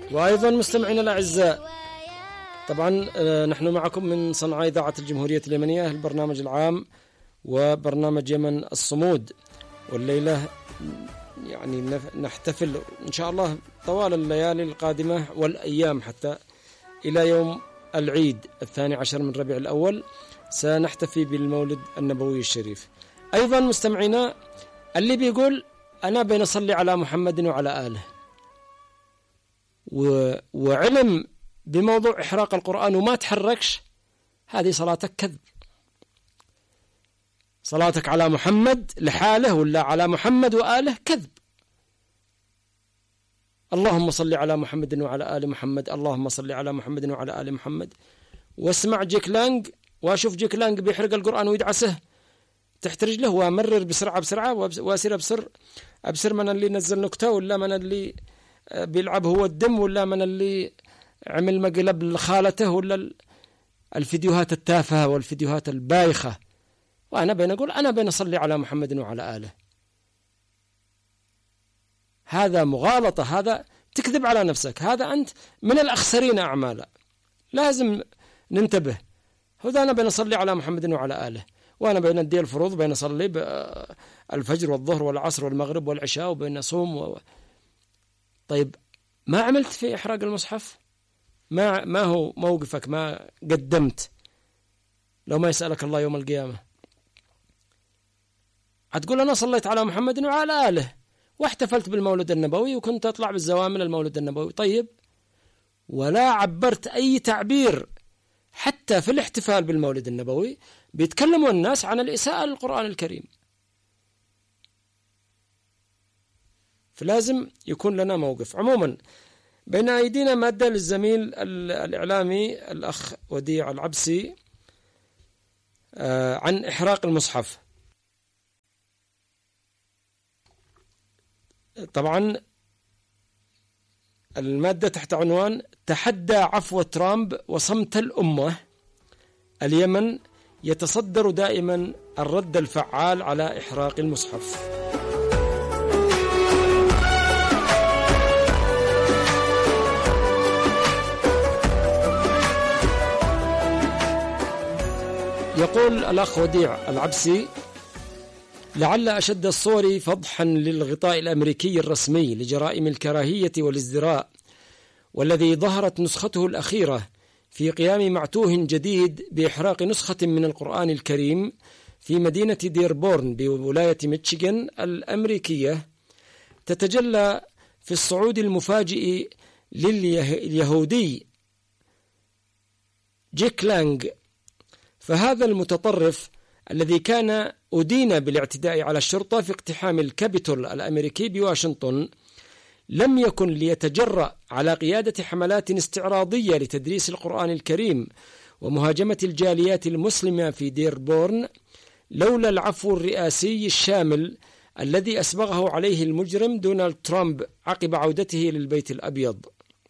وأيضا مستمعينا الأعزاء، طبعا نحن معكم من صنعاء إذاعة الجمهورية اليمنية، البرنامج العام وبرنامج يمن الصمود. والليلة يعني نحتفل إن شاء الله طوال الليالي القادمة والأيام حتى إلى يوم العيد 12 من ربيع الأول سنحتفي بالمولد النبوي الشريف. أيضا مستمعينا اللي بيقول أنا بنصلي على محمد وعلى آله وعلم بموضوع إحراق القرآن وما تحركش، هذه صلاتك كذب. صلاتك على محمد لحاله ولا على محمد وآله كذب. اللهم صل على محمد وعلى آل محمد، اللهم صل على محمد وعلى آل محمد. واسمع جيك لانج واشوف جيك لانج بيحرق القرآن ويدعسه تحت رجله، وامرر بسرعة واسير أبصر من اللي نزل نكتة، ولا من اللي بيلعب هو الدم، ولا من اللي عمل مقلب لخالته، ولا الفيديوهات التافهة والفيديوهات البايخة. وأنا بنقول أنا بنصلي على محمد وعلى آله. هذا مغالطة، هذا تكذب على نفسك، هذا أنت من الأخسرين أعمالا. لازم ننتبه. هذا أنا بنصلي على محمد وعلى آله، وأنا بين الدي الفروض، بين أصلي الفجر والظهر والعصر والمغرب والعشاء، وبين أصوم طيب ما عملت في إحراق المصحف؟ ما هو موقفك؟ ما قدمت؟ لو ما يسألك الله يوم القيامة هتقول أنا صليت على محمد وعلى آله واحتفلت بالمولد النبوي وكنت أطلع بالزوامل المولد النبوي. طيب ولا عبرت أي تعبير حتى في الاحتفال بالمولد النبوي بيتكلموا الناس عن الإساءة للقرآن الكريم. فلازم يكون لنا موقف. عموما بين أيدينا مادة للزميل الإعلامي الأخ وديع العبسي عن إحراق المصحف. طبعا المادة تحت عنوان تحدى عفو ترامب وصمت الأمة، اليمن يتصدر دائما الرد الفعال على إحراق المصحف. يقول الأخ وديع العبسي: لعل أشد الصور فضحا للغطاء الأمريكي الرسمي لجرائم الكراهية والازدراء، والذي ظهرت نسخته الأخيرة في قيام معتوه جديد بإحراق نسخة من القرآن الكريم في مدينة ديربورن بولاية ميشيغان الأمريكية، تتجلى في الصعود المفاجئ لليهودي جيك لانج. فهذا المتطرف الذي كان أدين بالاعتداء على الشرطة في اقتحام الكابيتول الأمريكي بواشنطن لم يكن ليتجرأ على قيادة حملات استعراضية لتدريس القرآن الكريم ومهاجمة الجاليات المسلمة في ديربورن لولا العفو الرئاسي الشامل الذي أسبغه عليه المجرم دونالد ترامب عقب عودته للبيت الأبيض.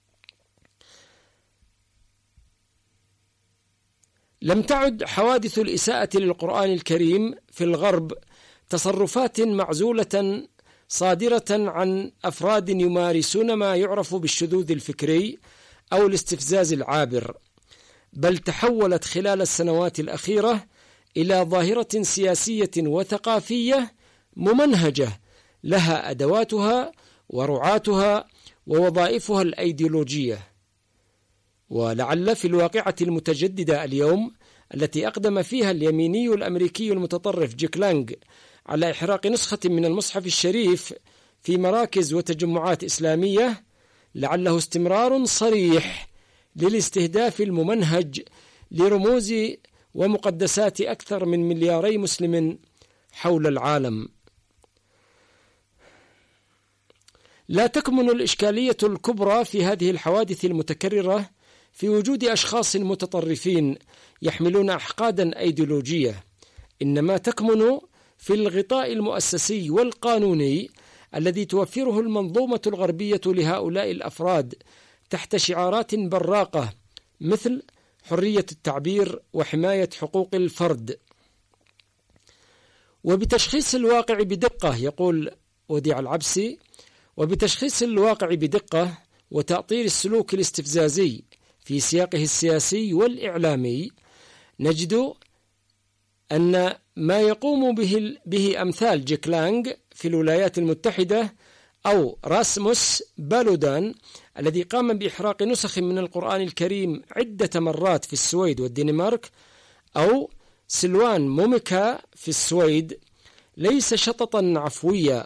لم تعد حوادث الإساءة للقرآن الكريم في الغرب تصرفات معزولة صادرة عن أفراد يمارسون ما يعرف بالشذوذ الفكري أو الاستفزاز العابر، بل تحولت خلال السنوات الأخيرة إلى ظاهرة سياسية وثقافية ممنهجة لها أدواتها ورعاتها ووظائفها الأيديولوجية. ولعل في الواقعة المتجددة اليوم التي أقدم فيها اليميني الأمريكي المتطرف جيك لانج على إحراق نسخة من المصحف الشريف في مراكز وتجمعات إسلامية، لعله استمرار صريح للاستهداف الممنهج لرموز ومقدسات أكثر من 2 مليار مسلم حول العالم. لا تكمن الإشكالية الكبرى في هذه الحوادث المتكررة في وجود أشخاص متطرفين يحملون أحقادا أيديولوجية، إنما تكمن في الغطاء المؤسسي والقانوني الذي توفره المنظومة الغربية لهؤلاء الأفراد تحت شعارات براقة مثل حرية التعبير وحماية حقوق الفرد. وبتشخيص الواقع بدقة، يقول وديع العبسي، وبتشخيص الواقع بدقة وتأطير السلوك الاستفزازي في سياقه السياسي والإعلامي، نجد أن ما يقوم به أمثال جيك لانغ في الولايات المتحدة، أو راسموس بالودان الذي قام بإحراق نسخ من القرآن الكريم عدة مرات في السويد والدنمارك، أو سلوان موميكا في السويد، ليس شططا عفويا